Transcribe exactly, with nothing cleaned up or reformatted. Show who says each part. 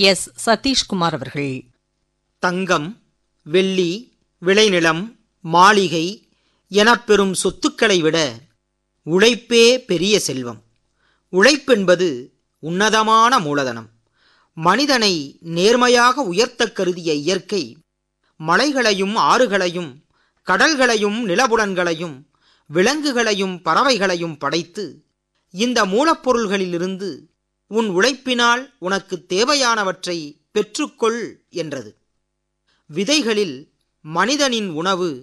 Speaker 1: S Satishkumar அவர்கள்.
Speaker 2: தங்கம், வெள்ளி, விளைநிலம், மாளிகை எனப் பெறும் சொத்துக்களை விட உழைப்பே பெரிய செல்வம். உழைப்பென்பது உன்னதமான மூலதனம். மனிதனை நேர்மையாக உயர்த்தக் கருதிய இயற்கை மலைகளையும் ஆறுகளையும் கடல்களையும் நிலபுலன்களையும் விலங்குகளையும் பறவைகளையும் படைத்து இந்த மூலப்பொருள்களிலிருந்து உன் உழைப்பினால் உனக்கு தேவையானவற்றை பெற்றுக்கொள் என்றது. விதைகளில் மனிதனின் உணவு